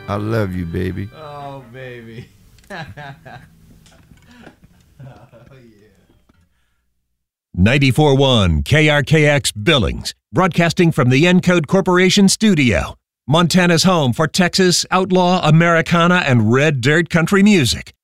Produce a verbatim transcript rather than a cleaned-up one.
I love you, baby. Oh, baby. Oh, yeah. ninety-four point one K R K X Billings, broadcasting from the Encode Corporation studio. Montana's home for Texas, outlaw, Americana, and red dirt country music.